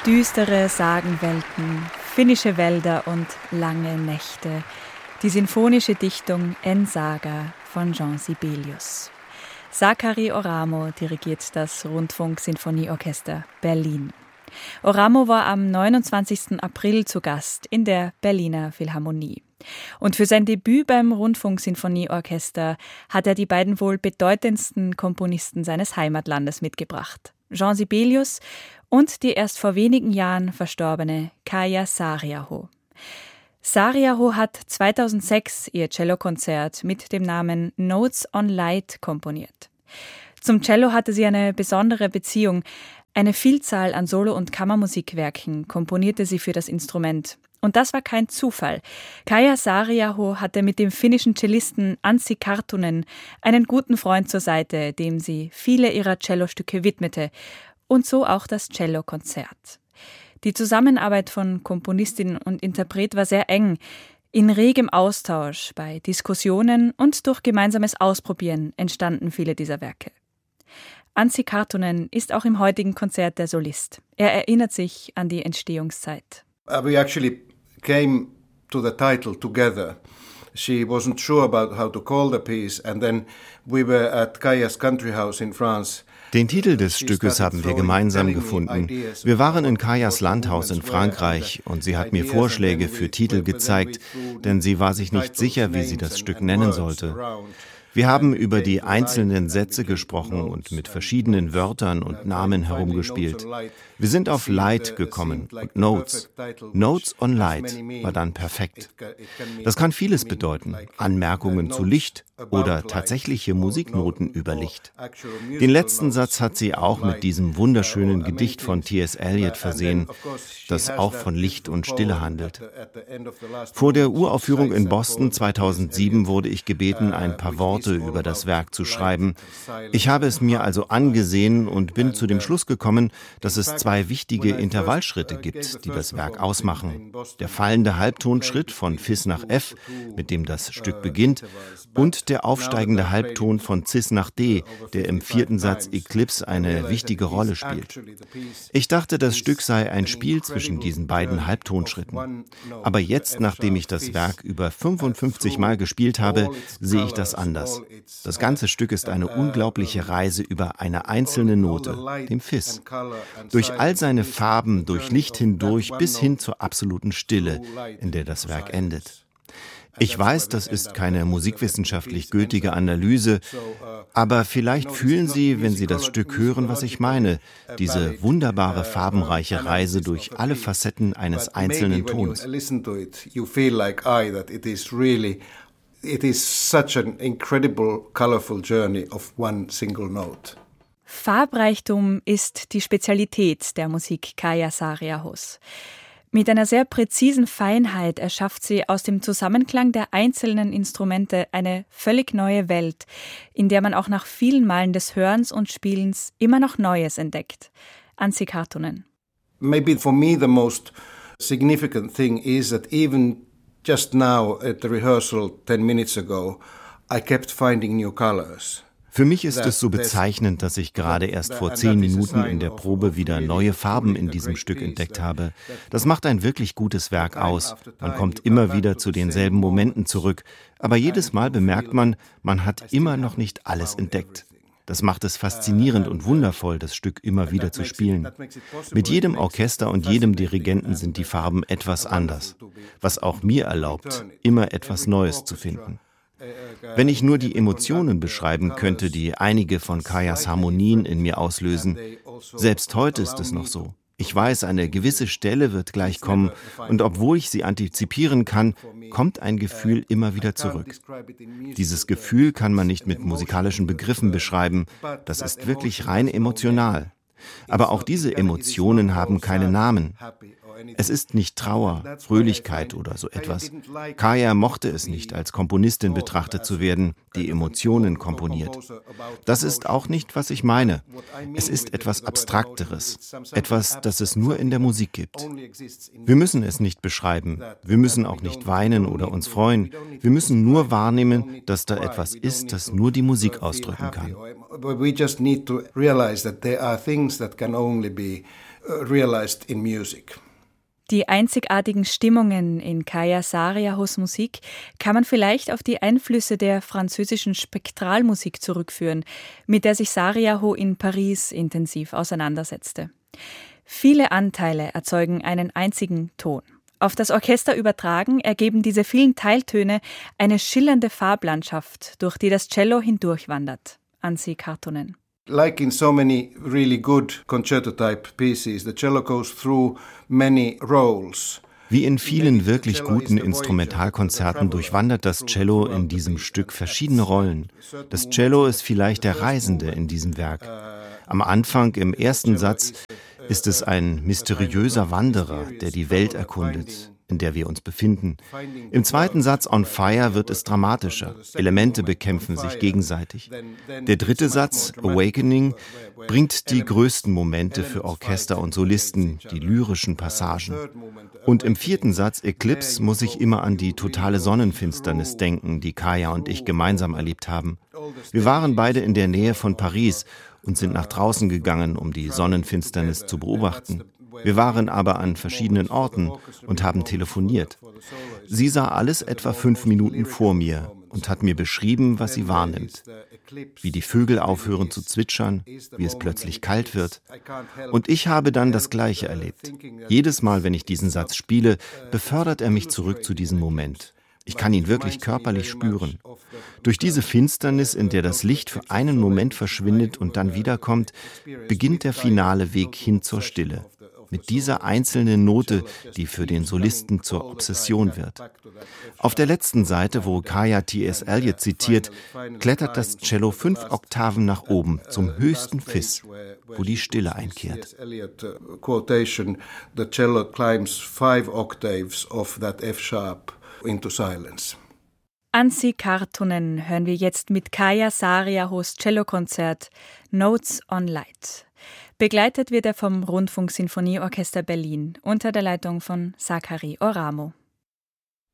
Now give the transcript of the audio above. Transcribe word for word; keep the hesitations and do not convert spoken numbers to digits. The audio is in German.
Düstere Sagenwelten, finnische Wälder und lange Nächte. Die sinfonische Dichtung En Saga von Jean Sibelius. Sakari Oramo dirigiert das Rundfunk-Sinfonieorchester Berlin. Oramo war am neunundzwanzigsten April zu Gast in der Berliner Philharmonie. Und für sein Debüt beim Rundfunk-Sinfonieorchester hat er die beiden wohl bedeutendsten Komponisten seines Heimatlandes mitgebracht. Jean Sibelius und die erst vor wenigen Jahren verstorbene Kaija Saariaho. Saariaho hat zweitausendsechs ihr Cellokonzert mit dem Namen Notes on Light komponiert. Zum Cello hatte sie eine besondere Beziehung. Eine Vielzahl an Solo- und Kammermusikwerken komponierte sie für das Instrument. Und das war kein Zufall. Kaija Saariaho hatte mit dem finnischen Cellisten Anssi Karttunen einen guten Freund zur Seite, dem sie viele ihrer Cellostücke widmete. Und so auch das Cellokonzert. Die Zusammenarbeit von Komponistin und Interpret war sehr eng. In regem Austausch, bei Diskussionen und durch gemeinsames Ausprobieren entstanden viele dieser Werke. Anssi Karttunen ist auch im heutigen Konzert der Solist. Er erinnert sich an die Entstehungszeit. Uh, we actually came to the title together. She wasn't sure about how to call the piece, and then we were at Kaija's Country House in France. Den Titel des Stückes haben wir gemeinsam gefunden. Wir waren in Kaijas Landhaus in Frankreich und sie hat mir Vorschläge für Titel gezeigt, denn sie war sich nicht sicher, wie sie das Stück nennen sollte. Wir haben über die einzelnen Sätze gesprochen und mit verschiedenen Wörtern und Namen herumgespielt. Wir sind auf Light gekommen und Notes. Notes on Light war dann perfekt. Das kann vieles bedeuten. Anmerkungen zu Licht oder tatsächliche Musiknoten über Licht. Den letzten Satz hat sie auch mit diesem wunderschönen Gedicht von T S Eliot versehen, das auch von Licht und Stille handelt. Vor der Uraufführung in Boston zweitausendsieben wurde ich gebeten, ein paar Worte über das Werk zu schreiben. Ich habe es mir also angesehen und bin zu dem Schluss gekommen, dass es zwei wichtige Intervallschritte gibt, die das Werk ausmachen. Der fallende Halbtonschritt von Fis nach F, mit dem das Stück beginnt, und der aufsteigende Halbton von Cis nach D, der im vierten Satz Eclipse eine wichtige Rolle spielt. Ich dachte, das Stück sei ein Spiel zwischen diesen beiden Halbtonschritten. Aber jetzt, nachdem ich das Werk über fünfundfünfzig Mal gespielt habe, sehe ich das anders. Das ganze Stück ist eine unglaubliche Reise über eine einzelne Note, dem Fis. Durch all seine Farben, durch Licht hindurch bis hin zur absoluten Stille, in der das Werk endet. Ich weiß, das ist keine musikwissenschaftlich gültige Analyse, aber vielleicht fühlen Sie, wenn Sie das Stück hören, was ich meine, diese wunderbare, farbenreiche Reise durch alle Facetten eines einzelnen Tons. It is such an incredible, colorful journey of one single note. Farbreichtum ist die Spezialität der Musik Kaija Saariahos. Mit einer sehr präzisen Feinheit erschafft sie aus dem Zusammenklang der einzelnen Instrumente eine völlig neue Welt, in der man auch nach vielen Malen des Hörens und Spielens immer noch Neues entdeckt. Anssi Karttunen. Maybe for me the most significant thing is that even just now at the rehearsal ten minutes ago, I kept finding new colors. Für mich ist es so bezeichnend, dass ich gerade erst vor zehn Minuten in der Probe wieder neue Farben in diesem Stück entdeckt habe. Das macht ein wirklich gutes Werk aus. Man kommt immer wieder zu denselben Momenten zurück, aber jedes Mal bemerkt man, man hat immer noch nicht alles entdeckt. Das macht es faszinierend und wundervoll, das Stück immer wieder zu spielen. Mit jedem Orchester und jedem Dirigenten sind die Farben etwas anders, was auch mir erlaubt, immer etwas Neues zu finden. Wenn ich nur die Emotionen beschreiben könnte, die einige von Kaijas Harmonien in mir auslösen, selbst heute ist es noch so. Ich weiß, eine gewisse Stelle wird gleich kommen und obwohl ich sie antizipieren kann, kommt ein Gefühl immer wieder zurück. Dieses Gefühl kann man nicht mit musikalischen Begriffen beschreiben, das ist wirklich rein emotional. Aber auch diese Emotionen haben keine Namen. Es ist nicht Trauer, Fröhlichkeit oder so etwas. Kaya mochte es nicht, als Komponistin betrachtet zu werden, die Emotionen komponiert. Das ist auch nicht, was ich meine. Es ist etwas Abstrakteres, etwas, das es nur in der Musik gibt. Wir müssen es nicht beschreiben, wir müssen auch nicht weinen oder uns freuen. Wir müssen nur wahrnehmen, dass da etwas ist, das nur die Musik ausdrücken kann. We just need to realize that there are things that can only be realized in music. Die einzigartigen Stimmungen in Kaya Saariahos Musik kann man vielleicht auf die Einflüsse der französischen Spektralmusik zurückführen, mit der sich Saariaho in Paris intensiv auseinandersetzte. Viele Anteile erzeugen einen einzigen Ton. Auf das Orchester übertragen ergeben diese vielen Teiltöne eine schillernde Farblandschaft, durch die das Cello hindurchwandert. Anssi Karttunen. Like in so many really good concerto-type pieces, the cello goes through many roles. Wie in vielen wirklich guten Instrumentalkonzerten durchwandert das Cello in diesem Stück verschiedene Rollen. Das Cello ist vielleicht der Reisende in diesem Werk. Am Anfang, im ersten Satz, ist es ein mysteriöser Wanderer, der die Welt erkundet, in der wir uns befinden. Im zweiten Satz, On Fire, wird es dramatischer. Elemente bekämpfen sich gegenseitig. Der dritte Satz, Awakening, bringt die größten Momente für Orchester und Solisten, die lyrischen Passagen. Und im vierten Satz, Eclipse, muss ich immer an die totale Sonnenfinsternis denken, die Kaya und ich gemeinsam erlebt haben. Wir waren beide in der Nähe von Paris und sind nach draußen gegangen, um die Sonnenfinsternis zu beobachten. Wir waren aber an verschiedenen Orten und haben telefoniert. Sie sah alles etwa fünf Minuten vor mir und hat mir beschrieben, was sie wahrnimmt. Wie die Vögel aufhören zu zwitschern, wie es plötzlich kalt wird. Und ich habe dann das Gleiche erlebt. Jedes Mal, wenn ich diesen Satz spiele, befördert er mich zurück zu diesem Moment. Ich kann ihn wirklich körperlich spüren. Durch diese Finsternis, in der das Licht für einen Moment verschwindet und dann wiederkommt, beginnt der finale Weg hin zur Stille. Mit dieser einzelnen Note, die für den Solisten zur Obsession wird. Auf der letzten Seite, wo Kaya T S Eliot zitiert, klettert das Cello fünf Oktaven nach oben zum höchsten Fis, wo die Stille einkehrt. The cello climbs five octaves of that F sharp into silence. Anssi Karttunen hören wir jetzt mit Kaya Saariahos Cellokonzert Notes on Light. Begleitet wird er vom Rundfunksinfonieorchester Berlin unter der Leitung von Sakari Oramo.